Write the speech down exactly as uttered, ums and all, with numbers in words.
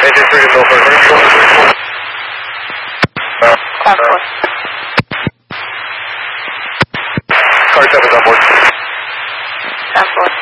Engine three to Milford. Task force. Car seven's on board. Task force.